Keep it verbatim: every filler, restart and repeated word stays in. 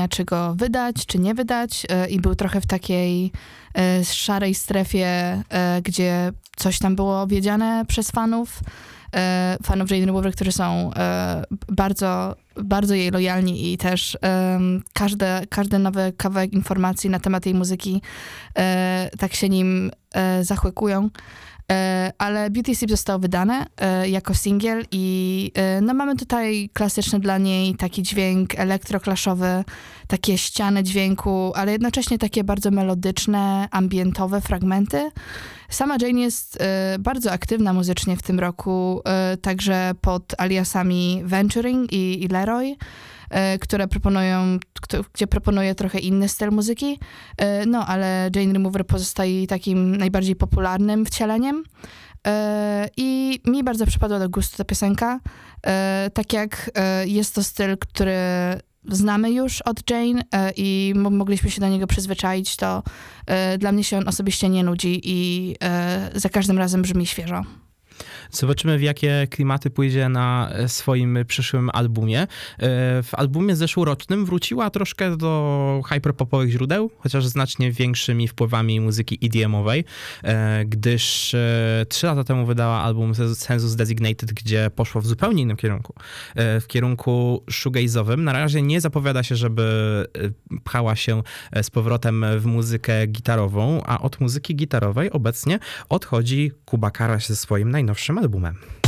zastanawiania, czy go wydać, czy nie wydać i był trochę w takiej szarej strefie, gdzie coś tam było wiedziane przez fanów, fanów Jane Remover, którzy są bardzo, bardzo jej lojalni i też każde, każdy nowy kawałek informacji na temat jej muzyki tak się nim zachwykują. Ale Beauty Sleep zostało wydane jako singiel i no mamy tutaj klasyczny dla niej taki dźwięk elektroklaszowy, takie ściany dźwięku, ale jednocześnie takie bardzo melodyczne, ambientowe fragmenty. Sama Jane jest bardzo aktywna muzycznie w tym roku, także pod aliasami Venturing i, i Leroy, które proponują, gdzie proponuje trochę inny styl muzyki, no ale Jane Remover pozostaje takim najbardziej popularnym wcieleniem i mi bardzo przypadła do gustu ta piosenka, tak jak jest to styl, który znamy już od Jane i mogliśmy się do niego przyzwyczaić, to dla mnie się on osobiście nie nudzi i za każdym razem brzmi świeżo. Zobaczymy, w jakie klimaty pójdzie na swoim przyszłym albumie. W albumie zeszłorocznym wróciła troszkę do hyperpopowych źródeł, chociaż znacznie większymi wpływami muzyki E D M-owej, gdyż trzy lata temu wydała album Census Designated, gdzie poszło w zupełnie innym kierunku. W kierunku shoegaze'owym. Na razie nie zapowiada się, żeby pchała się z powrotem w muzykę gitarową, a od muzyki gitarowej obecnie odchodzi Kuba Karaś ze swoim najnowszym albumem.